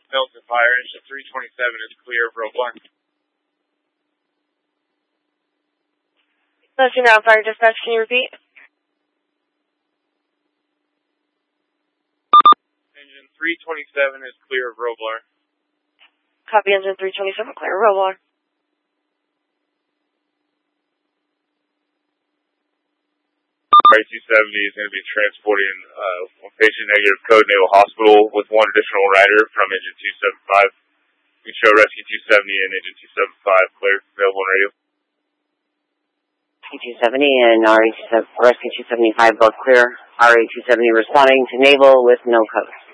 Milton Fire, engine 327 is clear of Roebler. Milton Fire Dispatch, can you repeat? Engine 327 is clear of Roebler. Copy, engine 327, clear of Roebler. RA-270 is going to be transporting one patient negative code Naval Hospital with one additional rider from engine 275. We show rescue 270 and engine 275 clear, available on radio. T270 and rescue 275 both clear. RA-270 responding to Naval with no code.